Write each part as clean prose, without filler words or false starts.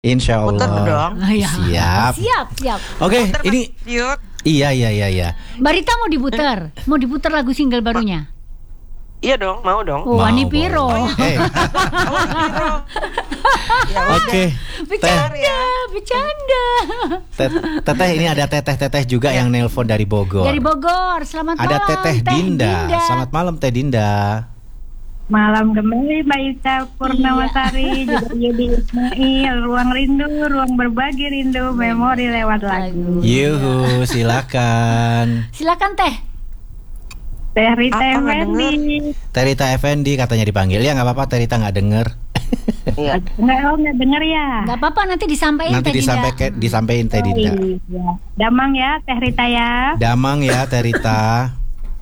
Insya Puter Allah. dong. Siap. Siap. Oke, Puter, ini Mas Yud. iya. Mbak Rita mau diputer? Mau diputer lagu single barunya? Iya dong, mau dong. Oh, Wani Piro. Ya, Oke. Bercanda. Teteh, ini ada teteh juga yang nelpon dari Bogor. Dari Bogor. Selamat Ada malam. Teteh Dinda. Selamat malam Teh Dinda. Malam kembali Mbak Ita Purnawasari, juga Yudi Ismail, Ruang Rindu, Ruang Berbagi Rindu, Memori lewat lagu. Yuhu, silakan. Silakan Teh. Teh Rita Apa, nggak Effendi. Teh Rita Effendi katanya dipanggil. Ya nggak apa-apa, Teh Rita nggak denger. Iya. Nggak denger ya? Gak apa-apa, nanti disampaikan Nanti Teh Dinda. disampaikan Teh Dinda. Iya. Damang ya Teh Rita ya. Damang ya Teh Rita.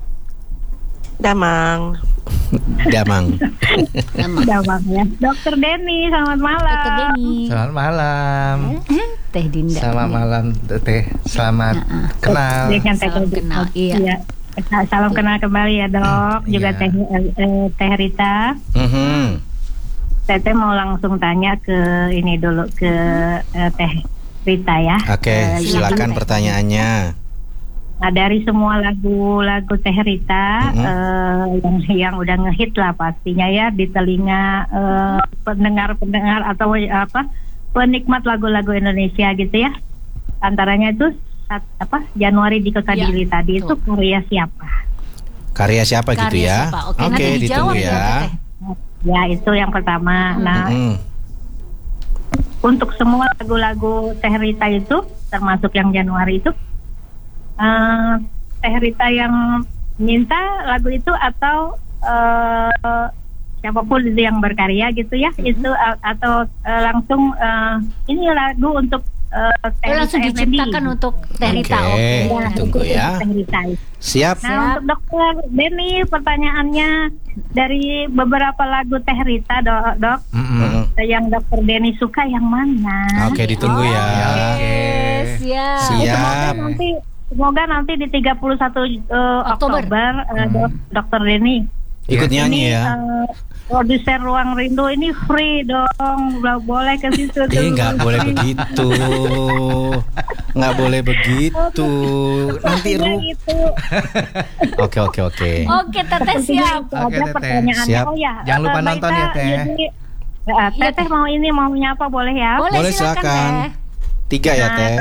Damang. Damang. Damang ya. Dokter Denny, selamat malam. Dokter Denny. Selamat malam. Teh Dinda. Selamat malam Teh. Selamat kenal. Dengan Teh Salam Dinda. kenal, iya. Salam kenal kembali ya dok. Juga Iya. Teh Rita. Teteh mau langsung tanya ke ini dulu ke Teh Rita ya. Oke, silakan pertanyaannya. Nah, dari semua lagu-lagu Teh Rita yang udah ngehit lah pastinya ya di telinga pendengar-pendengar atau penikmat lagu-lagu Indonesia gitu ya. Antaranya itu Januari di Kota Dili tadi itu karya siapa? Karya siapa gitu Karya ya? siapa? Oke, nanti ditunggu dijawab ya. ya, Teteh. Ya itu yang pertama. Nah untuk semua lagu-lagu Teh Rita itu termasuk yang Januari itu Teh Rita yang minta lagu itu atau siapapun itu yang berkarya gitu ya itu atau langsung ini lagu untuk Teh Langsung Rita Effendi. diciptakan untuk Teh Rita. Oke. Oke. Tunggu ya. Teh Rita. Siap. Nah untuk Dokter Denny pertanyaannya dari beberapa lagu Teh Rita dok yang Dokter Denny suka yang mana? Oke, ditunggu ya. Siap. Semoga nanti di 31 Oktober Dokter Denny Ikut nyanyi ya. Produser Ruang Rindu ini free dong, boleh ke situ tuh. Nggak boleh begitu. Nggak boleh begitu. Nanti Gitu. Oke. Oke, Teteh siap. Ada Teteh. pertanyaannya. Siap. Oh ya. Jangan lupa Mbak nonton Ita, ya, Teh. jadi, Teteh mau nyapa boleh ya? Boleh, silakan silakan. Teh. 3 ya Teh.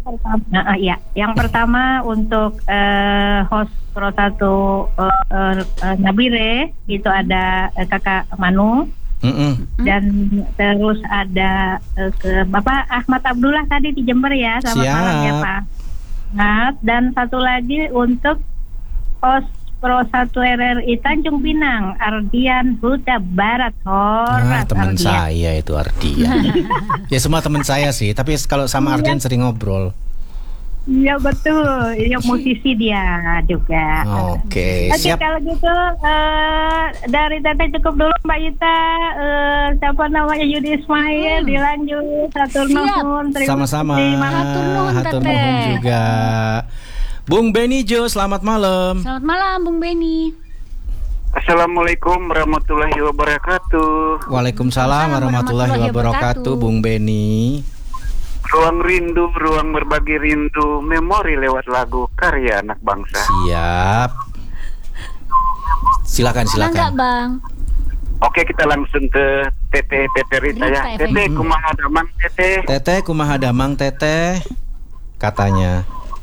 Yang pertama untuk host Pro 1 Nabire itu ada Kakak Manu dan terus ada ke Bapak Ahmad Abdullah tadi di Jember ya. Selamat malam ya Pak. Nah, dan satu lagi untuk host Pro 1 RRI Tanjung Pinang, Ardian Huta Barat. Teman saya itu Ardian. Ya semua teman saya sih, tapi kalau sama Ardian sering ngobrol. Iya betul, iya musisi dia juga. Oke, Oke, siap. kalau gitu dari Teteh cukup dulu Mbak Ita. Siapa namanya Yudi Ismail, dilanjut. Hatur nuhun. Terima Sama-sama. kasih. Hatur nuhun, Hatur Teteh. nuhun juga. Bung Benny Jo, selamat malam. Selamat malam Bung Benny. Assalamualaikum warahmatullahi wabarakatuh. Waalaikumsalam warahmatullahi wabarakatuh, Bung Benny. Ruang rindu, ruang berbagi rindu, memori lewat lagu karya anak bangsa. Siap. Silakan. Enggak Bang. Oke, kita langsung ke Teteh Rita ya. Rita Effendi. Teteh kumaha damang Teteh. Teteh kumaha damang Teteh katanya.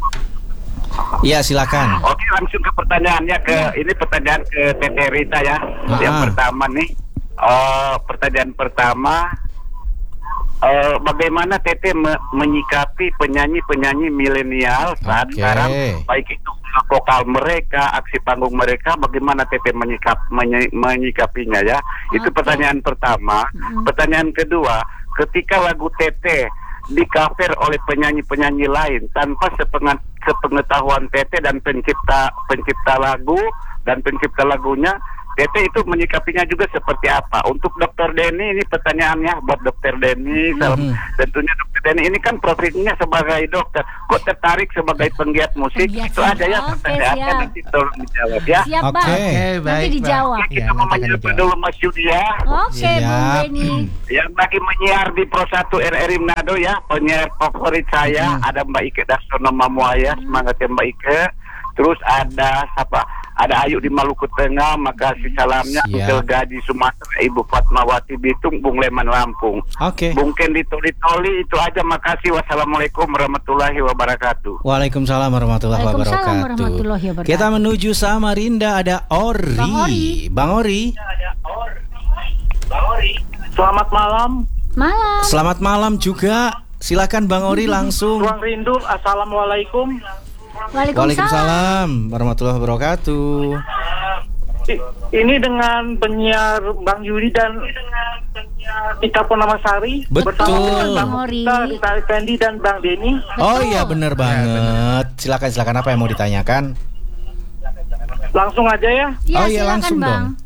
Iya, silakan. Oke, langsung ke pertanyaannya ini pertanyaan ke Teteh Rita ya. Yang pertama nih. Pertanyaan pertama, bagaimana Teteh menyikapi penyanyi-penyanyi milenial saat sekarang, baik itu vokal mereka, aksi panggung mereka, bagaimana Teteh menyikapinya ya? Itu pertanyaan pertama. Pertanyaan kedua, ketika lagu Teteh di-cover oleh penyanyi-penyanyi lain tanpa sepengetahuan Teteh dan pencipta lagu dan pencipta lagunya, Teteh itu menyikapinya juga seperti apa? Untuk Dokter Denny, ini pertanyaannya buat Dokter Denny. Tentunya Dokter Denny ini kan profesinya sebagai dokter, kok tertarik sebagai penggiat musik? Itu aja ya pertanyaannya, nanti tolong dijawab ya. Siap Bang. Oke, baik, Nanti dijawab. Ya, kita mau menyapa dulu Mas Yudi ya. Oke Bung Benny. Yang lagi menyiar di Pro 1 RRI Manado ya, penyiar favorit saya ada Mbak Ike Darsono Mamuaya, semangat ya Mbak Ike. Terus ada siapa? Ada Ayu di Maluku Tengah, makasih salamnya. Kel Gaji Sumatera, Ibu Fatmawati Bitung, Bung Leman Lampung. Oke. Bung Kendi Toli, itu aja, makasih. Wassalamualaikum warahmatullahi wabarakatuh. Waalaikumsalam warahmatullahi wabarakatuh. Kita menuju Samarinda, ada Ori. Bang Ori. Selamat malam. Selamat malam juga. Silakan Bang Ori langsung. Ruang Rindu, assalamualaikum. Waalaikumsalam warahmatullahi wabarakatuh. Ini dengan penyiar Bang Yudi dan Tika Purnamasari. Betul. Bang Rita Effendi dan Bang Denny. Oh iya benar banget. Silakan apa yang mau ditanyakan? Langsung aja ya. Oh iya langsung dong.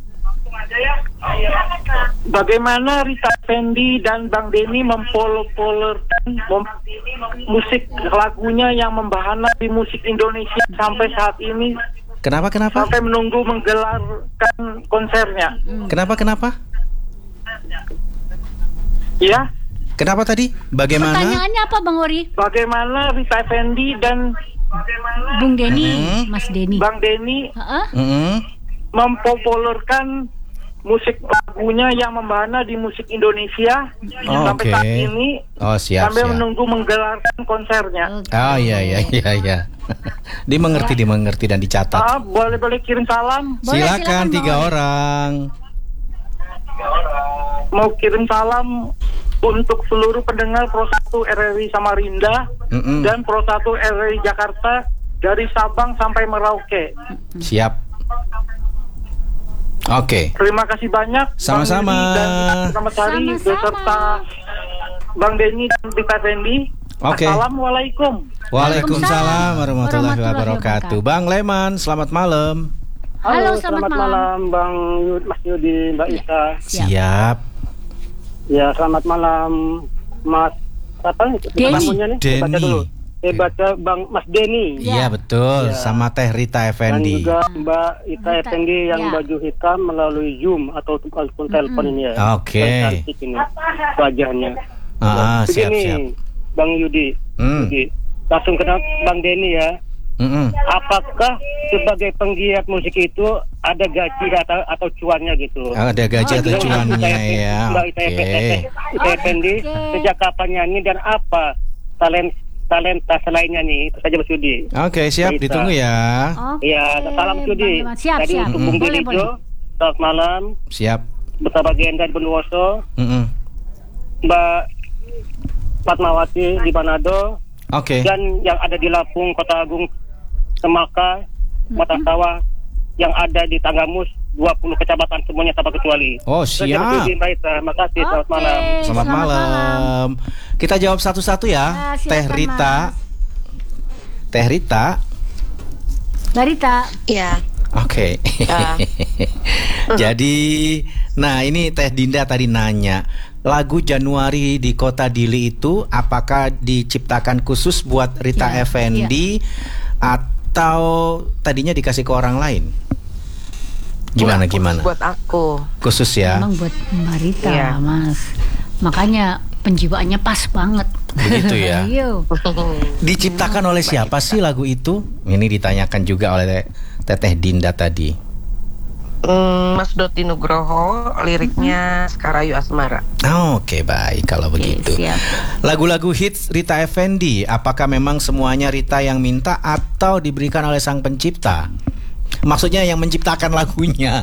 Bagaimana Rita Effendi dan Bang Denny mempopulerkan musik lagunya yang membahana di musik Indonesia sampai saat ini? Kenapa? Sampai menunggu menggelarkan konsernya. Kenapa? Ya. Kenapa tadi? Bagaimana? Pertanyaannya apa Bang Ori? Bagaimana Rita Effendi dan Bung Denny, Mas Denny, Bang Denny mempopulerkan musik lagunya yang membahana di musik Indonesia sampai saat ini, sambil menunggu menggelarkan konsernya. Iya. Dimengerti dan dicatat. Boleh kirim salam. Silakan 3 orang. Mau kirim salam untuk seluruh pendengar Pro 1 RRI Samarinda dan Pro 1 RRI Jakarta dari Sabang sampai Merauke. Siap. Oke. Terima kasih banyak. Sama-sama. Selamat hari beserta Bang Denny dan Rita Effendi. Oke. Assalamualaikum. Waalaikumsalam warahmatullahi wabarakatuh. Bang Leman, selamat malam. Halo, selamat malam Bang Mas Yudi, Mbak Isa. Siap. Ya, selamat malam Mas namanya nih? Baca dulu. Baca Bang Mas Denny. Iya betul, sama Teh Rita Effendi. Dan juga Mbak Rita Effendi yang baju hitam melalui Zoom atau telepon ini ya. Oke. Cantik ini wajahnya. Siap. Bang Yudi. Langsung ke Bang Denny ya. Apakah sebagai penggiat musik itu ada gaji atau cuannya gitu? Ada gaji atau cuannya ya. Mbak Rita Effendi sejak kapan nyanyi dan apa talenta selainnya nih? Itu saja Mas Yudi. Oke, siap. Rita. Ditunggu ya. Iya, salam Yudi. Siap. Untuk Bung Denny selamat malam. Siap. Bersama Genda di Bondowoso. Mbak Fatmawati di Manado. Oke. Dan yang ada di Lampung, Kota Agung, Semaka, Mata Sawah, yang ada di Tanggamus, 20 kecamatan semuanya tanpa kecuali. Oh, siap. Terima kasih, selamat malam. Selamat malam. Kita jawab satu-satu ya. Teh Rita. Teh Rita. Mbak Rita. Iya. Oke. Jadi, nah ini Teh Dinda tadi nanya, lagu Januari di Kota Dili itu apakah diciptakan khusus buat Rita Effendi atau tadinya dikasih ke orang lain? Gimana? Buat aku. Khusus ya. Memang buat Mbak Rita, Mas. Makanya penjiwaannya pas banget. Begitu ya. Diciptakan oleh siapa sih lagu itu? Ini ditanyakan juga oleh Teteh Dinda tadi. Mas Doti Nugroho, liriknya Sekarayu Asmara. Oke, baik kalau begitu. Siap. Lagu-lagu hits Rita Effendi, apakah memang semuanya Rita yang minta atau diberikan oleh sang pencipta? Maksudnya yang menciptakan lagunya.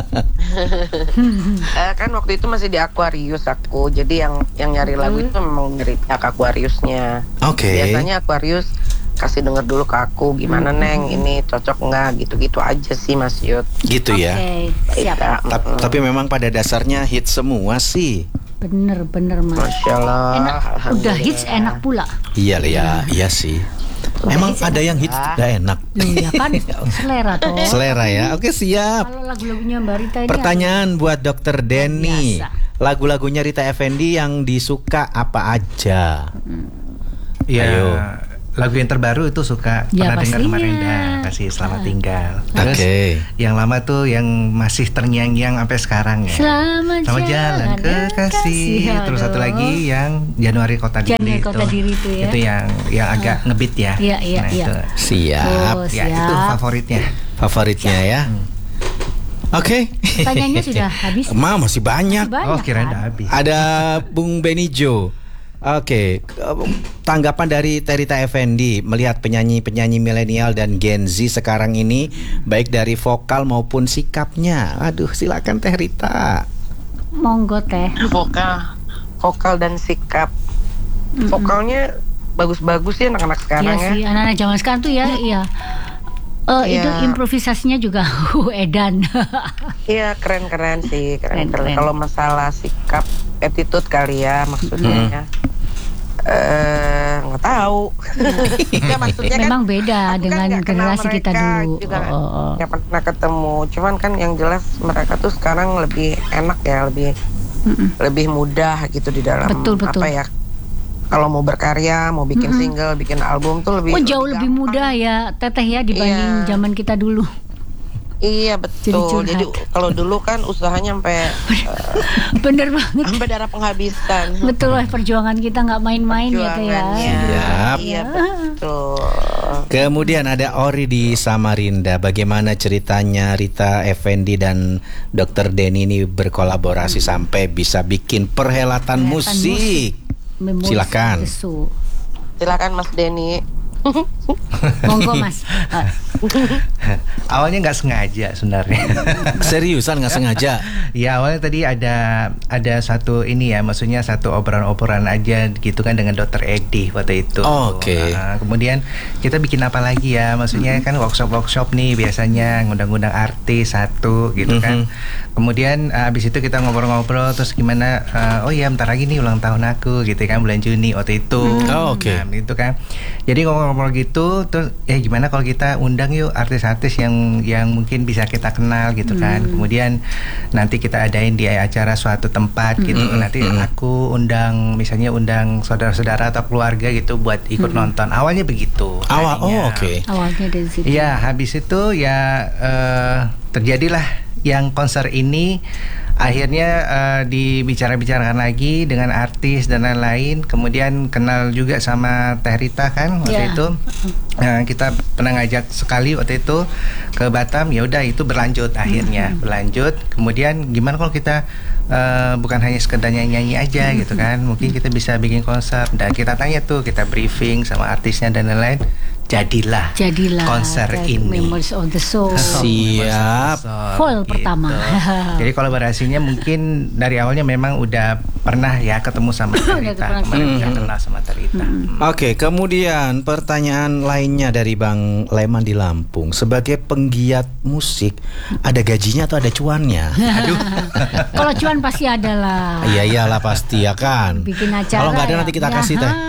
Kan waktu itu masih di Aquarius aku. Jadi yang nyari lagu itu memang dari Aquariusnya. Oke. Biasanya Aquarius kasih denger dulu ke aku, gimana Neng, ini cocok nggak, gitu-gitu aja sih Mas Yud. Gitu ya. Siap. Tapi memang pada dasarnya hits semua sih. Bener Mas. Masya Allah. Enak. Udah hits enak pula. Iya sih. Emang ada yang hits gak enak? Iya kan, selera toh. Selera ya. Oke, siap. Kalau lagu-lagunya Mbak Rita ini pertanyaan buat Dokter Denny. lagu-lagunya Rita Effendy yang disuka apa aja? Ya, ayo. Lagu yang terbaru itu suka Ya, pernah dengar pastinya. kemarin pasti Selamat Tinggal. Terus Oke. yang lama tuh yang masih terngiang-ngiang sampai sekarang ya. Selamat Jalan Kekasih. Aduh. Terus satu lagi yang Januari Kota Diri. Januari Kota Diri itu ya. Itu yang agak ngebit ya. Iya, iya, Nah, iya. itu. Siap. Oh, Ya, itu siap. favoritnya. Favoritnya ya. Oke. Pertanyaannya sudah habis. Masih banyak. Banyak, Oh, kirain kan? udah habis. Ada Bung Benijo. Oke, tanggapan dari Rita Effendy melihat penyanyi-penyanyi milenial dan Gen Z sekarang ini, baik dari vokal maupun sikapnya. Aduh, silakan Teh Rita. Monggo Teh. Vokal dan sikap. Vokalnya bagus-bagus ya anak-anak sekarang Iya ya. sih, anak-anak zaman sekarang tuh ya, iya. Itu Iya. improvisasinya juga edan. Iya, keren-keren sih, Keren. keren-keren. Kalau masalah sikap, attitude kali ya maksudnya ya. Nggak tahu. Ya, maksudnya kan Memang beda aku dengan nggak kenal generasi kita mereka, dulu. juga Oh. nggak pernah ketemu. Cuman kan yang jelas mereka tuh sekarang lebih enak ya, lebih mudah gitu di dalam Betul. apa ya. Kalau mau berkarya, mau bikin single, bikin album tuh lebih Jauh lebih gampang. mudah ya Teteh ya dibanding Iya. zaman kita dulu. Iya betul. Jadi Jadi kalau dulu kan usahanya sampai Bener banget. sampai darah penghabisan. Betul lah, perjuangan kita nggak main-main ya Teh ya. Perjuangannya. Siap. Iya betul. Kemudian ada Ori di Samarinda. Bagaimana ceritanya Rita Effendy dan Dr. Denny ini berkolaborasi sampai bisa bikin perhelatan musik? Memories Silakan. of the Soul. Silakan Mas Denny. Monggo Mas. Awalnya nggak sengaja sebenarnya. Seriusan nggak sengaja? Ya awalnya tadi ada satu ini ya, maksudnya satu obrolan aja gitu kan dengan Dr. Edi waktu itu. Oke. Kemudian kita bikin apa lagi ya, maksudnya kan workshop nih biasanya ngundang-ngundang artis satu gitu kan. Kemudian abis itu kita ngobrol-ngobrol terus gimana? Oh ya bentar lagi nih ulang tahun aku gitu kan, bulan Juni waktu itu. Oke. Nah, itu kan. Jadi ngobrol gitu terus gimana kalau kita undang yuk artis-artis yang mungkin bisa kita kenal gitu kan. Kemudian nanti kita adain di acara suatu tempat gitu. Nanti aku misalnya undang saudara-saudara atau keluarga gitu buat ikut nonton. Awalnya begitu. Oke. Awalnya dari situ. Ya, habis itu ya terjadilah yang konser ini. Akhirnya dibicarakan lagi dengan artis dan lain-lain. Kemudian kenal juga sama Teh Rita kan waktu itu. Kita pernah ngajak sekali waktu itu ke Batam. Ya udah itu berlanjut akhirnya berlanjut. Kemudian gimana kalau kita bukan hanya sekedar nyanyi aja gitu kan? Mungkin kita bisa bikin konser. Dan kita tanya tuh, kita briefing sama artisnya dan lain-lain. Jadilah konser ini. Memories of the Soul. Siap. Full pertama. Jadi kolaborasinya mungkin dari awalnya memang udah pernah ya ketemu sama Rita. Kemarin udah kenal sama Rita. Oke, kemudian pertanyaan lainnya dari Bang Leman di Lampung. Sebagai penggiat musik, ada gajinya atau ada cuannya? Aduh. Kalau cuan pasti ada lah. Iya iyalah pasti ya kan. Bikin acara. Kalau nggak ada nanti kita kasih Teh.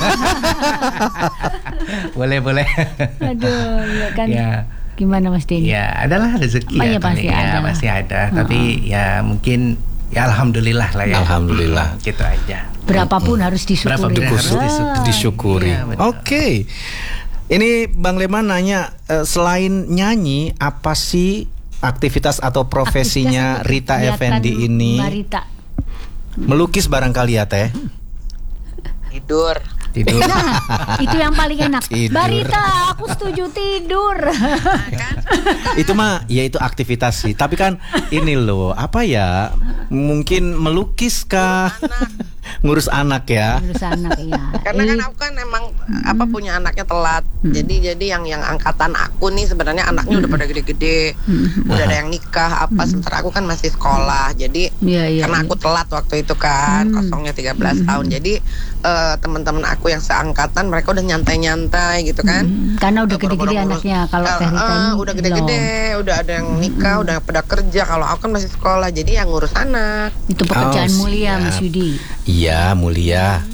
Boleh. Aduh, ya kan. Ya. Gimana Mas Denny? Ya, adalah rezeki Oh, ya, ya, pasti paling. ada. Ya, pasti ada. Tapi ya mungkin ya alhamdulillah lah ya. Alhamdulillah. Gitu aja. Berapapun harus disyukuri. Berapapun harus Disyukuri. Iya, betul. Oke. Ini Bang Leman nanya, selain nyanyi, apa sih aktivitas atau profesinya Rita Effendy ini? Mbak Rita. Melukis barangkali ya Teh? Tidur. Nah, itu yang paling enak. Tidur. Mbak Rita, aku setuju tidur. Itu mah ya itu aktivitas sih. Tapi kan ini loh, apa ya? Mungkin melukis kah? Ngurus anak ya. Ngurus anak ya. Karena kan aku kan emang punya anaknya telat. Jadi yang angkatan aku nih sebenarnya anaknya udah pada gede-gede. Udah ada yang nikah sementara aku kan masih sekolah. Jadi karena aku telat waktu itu kan, kosongnya 13 tahun. Jadi teman-teman aku yang seangkatan mereka udah nyantai-nyantai gitu kan. Karena udah gede-gede anaknya. Kalau Teh Rita ini udah gede-gede, udah ada yang nikah, udah pada kerja. Kalau aku kan masih sekolah, jadi yang ngurus anak. Itu pekerjaan mulia siap. Mas Yudi. Iya mulia.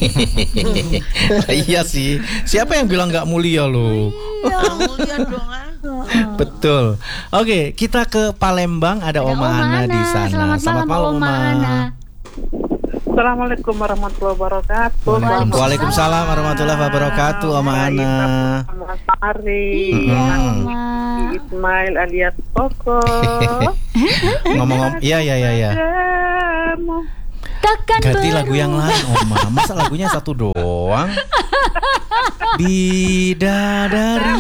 Iya sih. Siapa yang bilang nggak mulia loh? Mulia dong. Betul. Oke, kita ke Palembang. Ada Oma Ana di sana. Selamat malam Oma Ana. Assalamualaikum warahmatullahi wabarakatuh. Waalaikumsalam warahmatullahi wabarakatuh, Oma Ana. Mas Ari, Ismail alias Koko. Ngomong-ngomong, iya. Ganti lagu yang lain, Oma. Masa lagunya satu doang? Bidadari.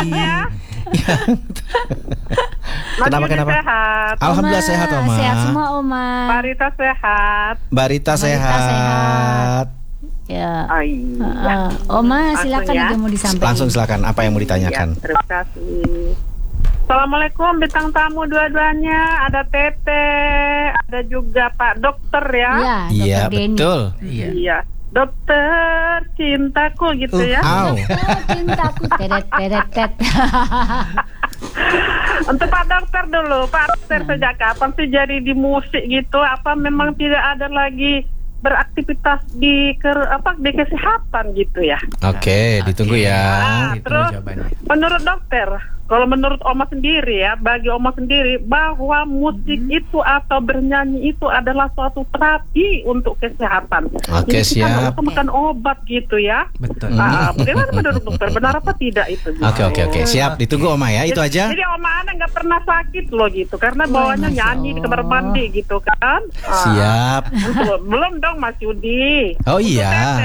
Kenapa? Sehat. Alhamdulillah sehat, Oma. Sehat semua, Oma. Barita sehat. Ya. Oma, silakan ada yang mau disampaikan. Langsung silakan. Apa yang mau ditanyakan? Ya, terima kasih. Assalamualaikum bintang tamu dua-duanya. Ada Tete, ada juga Pak Dokter ya. Iya, betul. Iya. Dokter cintaku gitu ya. Cintaku. Teret. Untuk Pak Dokter dulu, Pak Dokter sejak kapan sih jadi di musik gitu? Apa memang tidak ada lagi beraktivitas di kesehatan gitu ya? Oke, ditunggu ya. Terus menurut dokter, kalau menurut Oma sendiri ya, bagi Oma sendiri bahwa musik itu atau bernyanyi itu adalah suatu terapi untuk kesehatan. Oke, siap. Bukan obat gitu ya. Betul. Bagaimana menurut dokter, benar apa tidak itu? Oke, siap. Ditunggu Oma ya, itu aja. Jadi Oma Ana nggak pernah sakit loh gitu, karena bawahnya nyanyi di kamar mandi gitu kan. Siap. Belum dong Mas Yudi. Oh iya.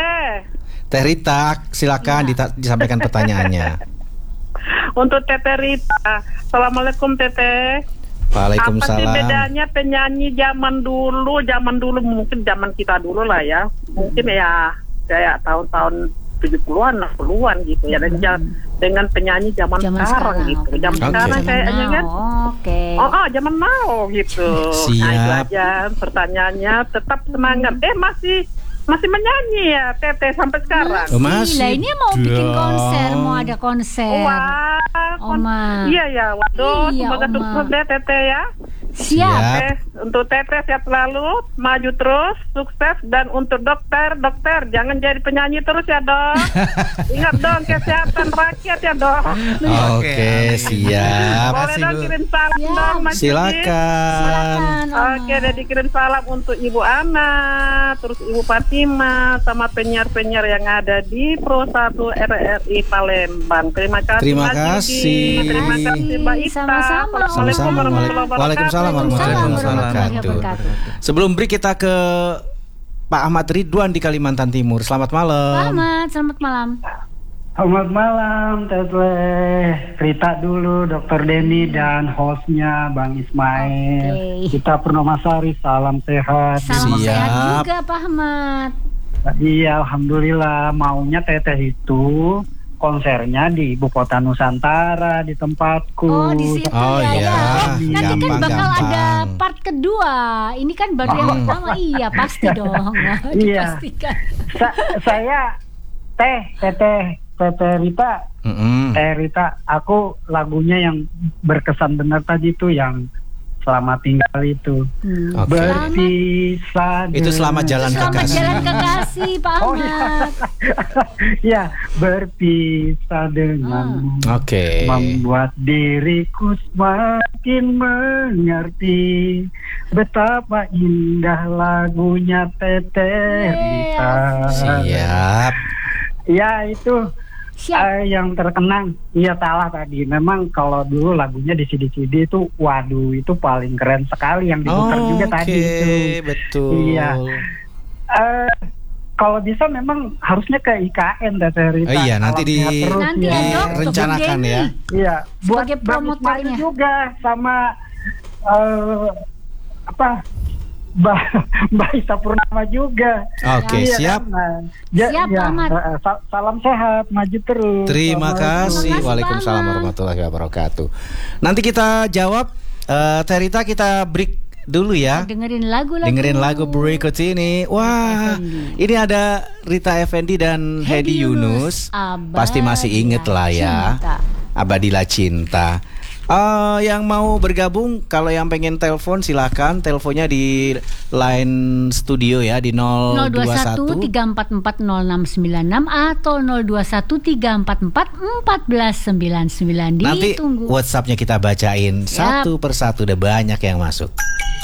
Teh Rita, silakan disampaikan pertanyaannya. Untuk Tete Rita, Assalamualaikum Tete. Waalaikumsalam. Apa sih bedanya penyanyi zaman dulu mungkin zaman kita dulu lah ya, mungkin ya kayak tahun-tahun 70-an, 60-an gitu ya, dengan penyanyi zaman sekarang gitu. Zaman sekarang kayaknya kan. Zaman now gitu. Siap. Nah, itu aja pertanyaannya, tetap semangat. Masih menyanyi ya Tete sampai sekarang. Masih. Ini mau bikin konser, mau ada konser. Oma. Iya. Waduh, semoga sukses deh Tete ya. Siap. Untuk Tete sehat selalu, maju terus, sukses. Dan untuk dokter jangan jadi penyanyi terus ya dok. Ingat dong kesehatan rakyat ya dok. Oke, siap. Boleh dong kirim salam dong Mas. Silakan. Oke, udah dikirim salam untuk Ibu Ana, terus Ibu Fatima, sama penyiar-penyiar yang ada di Pro 1 RRI Palembang. Terima kasih. Terima kasih Mbak Ita. Sama-sama. Waalaikumsalam warahmatullahi wabarakatuh. Sebelum break kita ke Pak Ahmad Ridwan di Kalimantan Timur. Selamat malam. Selamat malam. Selamat malam Teteh Rita dulu, Dr. Denny dan hostnya Bang Ismail. Kita Purnomasari, salam sehat. Salam sehat juga Pak Ahmad. Iya, alhamdulillah. Maunya Teteh itu konsernya di Ibu Kota Nusantara, di tempatku. Di situ ya. Nanti kan bakal ada part kedua. Ini kan baru yang pertama. Iya, pasti dong. Dipastikan. Saya Teteh Rita, Rita, aku lagunya yang berkesan benar tadi tuh yang Selamat Tinggal itu. Berpisah. Itu Selamat Jalan Kekasih. Selamat Jalan Kekasih, Pak Ahmad. Ya, berpisah denganmu. Membuat diriku semakin mengerti betapa indah lagunya Teteh Rita. Siap. Ya, itu yang terkenang. Iya, salah tadi. Memang kalau dulu lagunya di CD-CD itu, waduh, itu paling keren sekali yang diputar juga tadi itu. Betul. Iya. Kalau bisa memang harusnya ke IKN Teteh Rita. Iya, nanti direncanakan ya. Iya, buat sebagai promotornya juga sama Mbak Isa Purnama juga. Oke, siap. Siap, Ahmad. Salam sehat, maju terus. Terima kasih. Waalaikumsalam warahmatullahi wabarakatuh. Nanti kita jawab. Terita, kita break dulu ya. Dengerin lagu berikut ini. Wah, ini ada Rita Effendy dan Hedi Yunus. Pasti masih inget lah ya. Abadilah Cinta. Yang mau bergabung, kalau yang pengen telepon silakan, teleponnya di line studio ya di 021 344 0696 atau 021 344 1499. Nanti WhatsAppnya kita bacain satu persatu, udah banyak yang masuk.